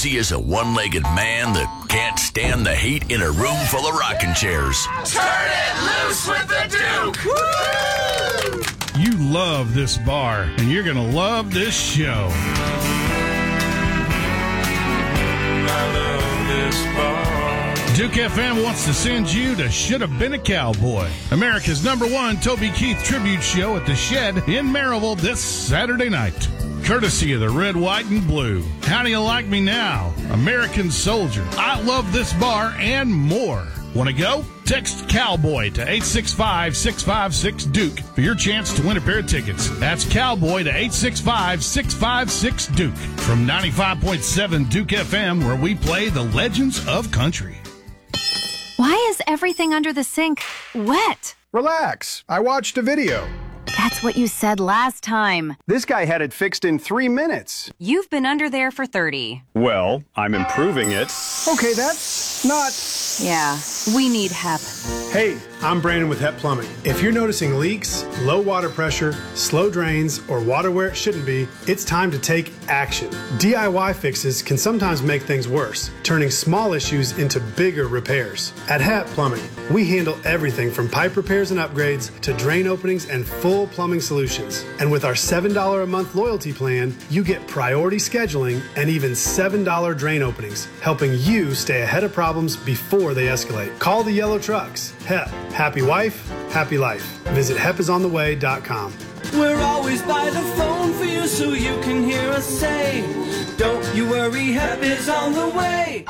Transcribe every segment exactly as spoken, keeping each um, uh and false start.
busy as a one-legged man that can't stand the heat in a room full of rocking chairs. Turn it loose with the Duke! Woo! You love this bar, and you're going to love this show. I love this bar. Duke F M wants to send you to Should Have Been a Cowboy, America's number one Toby Keith tribute show at the Shed in Maryville this Saturday night. Courtesy of the Red, White, and Blue. How Do You Like Me Now? American Soldier. I Love This Bar, and more. Want to go? Text Cowboy to eight six five, six five six, Duke for your chance to win a pair of tickets. That's Cowboy to eight six five, six five six, Duke. From ninety-five point seven Duke F M, where we play the legends of country. Why is everything under the sink wet? Relax. I watched a video. That's what you said last time. This guy had it fixed in three minutes. You've been under there for thirty. Well, I'm improving it. Okay, that's not... Yeah, we need H E P. Hey, I'm Brandon with H E P Plumbing. If you're noticing leaks, low water pressure, slow drains, or water where it shouldn't be, it's time to take action. D I Y fixes can sometimes make things worse, turning small issues into bigger repairs. At H E P Plumbing, we handle everything from pipe repairs and upgrades to drain openings and full plumbing solutions. And with our seven dollars a month loyalty plan, you get priority scheduling and even seven dollars drain openings, helping you stay ahead of problems before they escalate. Call the yellow trucks. H E P. Happy wife, happy life. Visit H E P is on the way dot com. We're always by the phone for you so you can hear us say, don't you worry, H E P is on the way.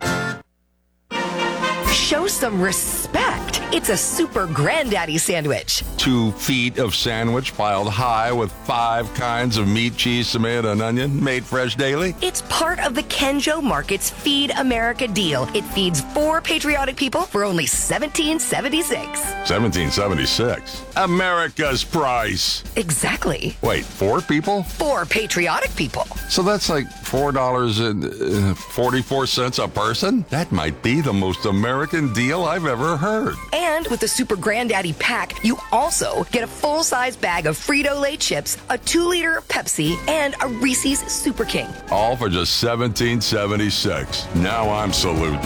Show some respect. It's a super granddaddy sandwich. Two feet of sandwich piled high with five kinds of meat, cheese, tomato, and onion, made fresh daily. It's part of the Kenjo Market's Feed America deal. It feeds four patriotic people for only seventeen seventy-six. seventeen seventy-six. America's price. Exactly. Wait, four people? Four patriotic people. So that's like four dollars and forty-four cents a person? That might be the most American deal I've ever heard. And with the Super Granddaddy pack, you also get a full-size bag of Frito-Lay chips, a two-liter Pepsi, and a Reese's Super King. All for just seventeen seventy-six. Now I'm saluting.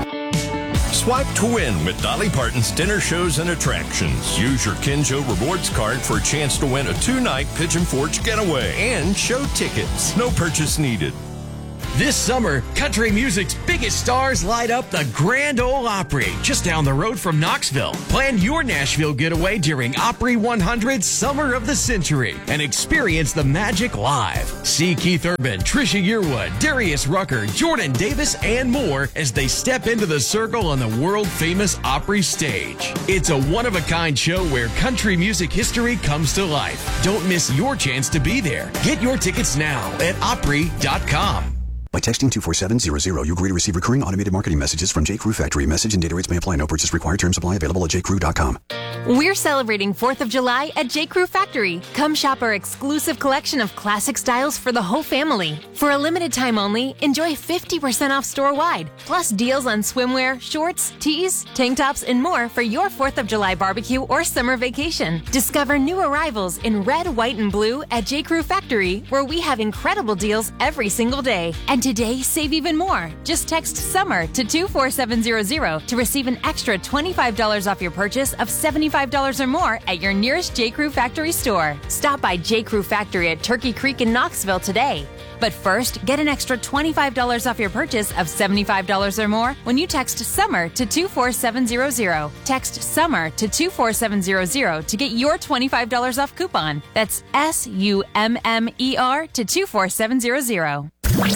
Swipe to win with Dolly Parton's dinner shows and attractions. Use your Kenjo Rewards card for a chance to win a two-night Pigeon Forge getaway and show tickets. No purchase needed. This summer, country music's biggest stars light up the Grand Ole Opry, just down the road from Knoxville. Plan your Nashville getaway during Opry one hundred Summer of the Century and experience the magic live. See Keith Urban, Trisha Yearwood, Darius Rucker, Jordan Davis, and more as they step into the circle on the world-famous Opry stage. It's a one-of-a-kind show where country music history comes to life. Don't miss your chance to be there. Get your tickets now at Opry dot com. By texting two four seven zero zero, you agree to receive recurring automated marketing messages from J. Crew Factory. Message and data rates may apply. No purchase required. Terms apply. Available at j crew dot com. We're celebrating fourth of July at J. Crew Factory. Come shop our exclusive collection of classic styles for the whole family. For a limited time only, enjoy fifty percent off store-wide, plus deals on swimwear, shorts, tees, tank tops, and more for your fourth of July barbecue or summer vacation. Discover new arrivals in red, white, and blue at J. Crew Factory, where we have incredible deals every single day. And today, save even more. Just text SUMMER to two four seven zero zero to receive an extra twenty-five dollars off your purchase of seventy-five dollars or more at your nearest J. Crew Factory store. Stop by J. Crew Factory at Turkey Creek in Knoxville today. But first, get an extra twenty-five dollars off your purchase of seventy-five dollars or more when you text SUMMER to two four seven zero zero. Text SUMMER to two four seven zero zero to get your twenty-five dollars off coupon. That's S U M M E R to two four seven zero zero.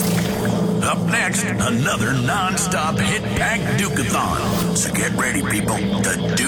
Up next, another non-stop hit-packed Duke-a-thon. So get ready, people. The Duke